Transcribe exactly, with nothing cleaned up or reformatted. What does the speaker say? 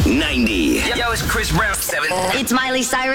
ninety. Yo, it's Chris Brown. seven. It's Miley Cyrus.